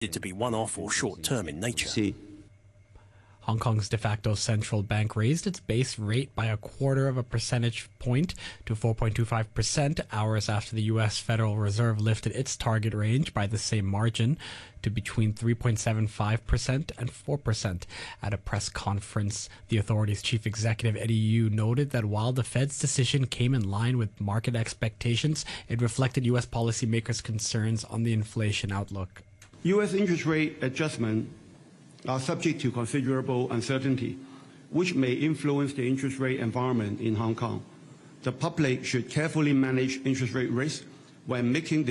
to be one-off or short-term in nature. Hong Kong's de facto central bank raised its base rate by 1/4 percentage point to 4.25% hours after the U.S. Federal Reserve lifted its target range by the same margin to between 3.75% and 4%. At a press conference, the authority's chief executive Eddie Yu noted that while the Fed's decision came in line with market expectations, it reflected U.S. policymakers' concerns on the inflation outlook. U.S. interest rate adjustment are subject to considerable uncertainty, which may influence the interest rate environment in Hong Kong. The public should carefully manage interest rate risk when making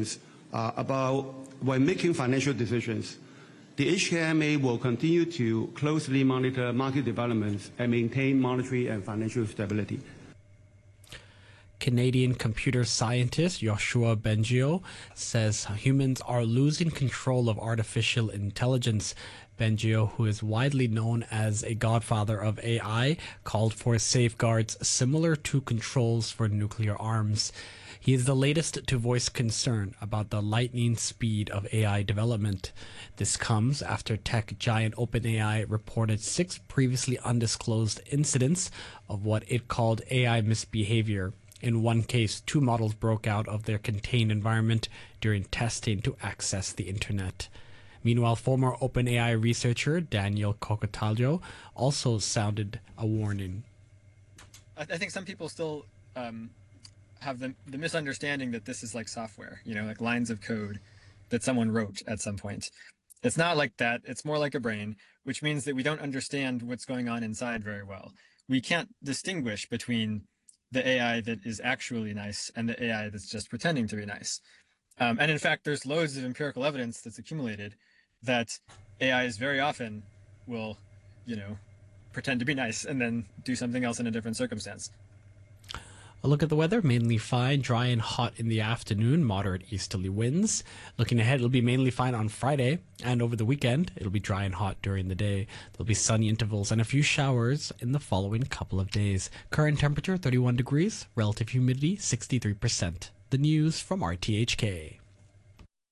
financial decisions. The HKMA will continue to closely monitor market developments and maintain monetary and financial stability. Canadian computer scientist Yoshua Bengio says humans are losing control of artificial intelligence. Bengio, who is widely known as a godfather of AI, called for safeguards similar to controls for nuclear arms. He is the latest to voice concern about the lightning speed of AI development. This comes after tech giant OpenAI reported 6 previously undisclosed incidents of what it called AI misbehavior. In one case, 2 models broke out of their contained environment during testing to access the internet. Meanwhile, former OpenAI researcher Daniel Kokotaljo also sounded a warning. I think some people still have the misunderstanding that this is like software, like lines of code that someone wrote at some point. It's not like that. It's more like a brain, which means that we don't understand what's going on inside very well. We can't distinguish between the AI that is actually nice and the AI that's just pretending to be nice. And in fact, there's loads of empirical evidence that's accumulated that AIs very often will, pretend to be nice and then do something else in a different circumstance. A look at the weather, mainly fine, dry and hot in the afternoon, moderate easterly winds. Looking ahead, it'll be mainly fine on Friday, and over the weekend, it'll be dry and hot during the day. There'll be sunny intervals and a few showers in the following couple of days. Current temperature, 31 degrees, relative humidity, 63%. The news from RTHK.